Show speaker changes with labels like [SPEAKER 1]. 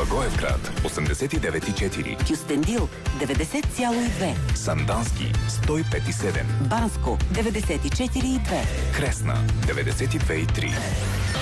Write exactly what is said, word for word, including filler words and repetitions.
[SPEAKER 1] Благоевград осемдесет и девет и четири,
[SPEAKER 2] Кюстендил деветдесет цяло и две,
[SPEAKER 1] Сандански сто и пет и седем,
[SPEAKER 2] Банско деветдесет и четири и две,
[SPEAKER 1] Кресна деветдесет и две и три.